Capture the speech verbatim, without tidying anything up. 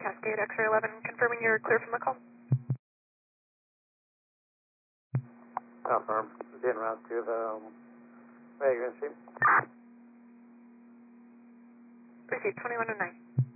Cascade X-ray eleven, confirming you're clear from the call. Confirm. En route to the um, vagrant ship. Received twenty-one oh nine.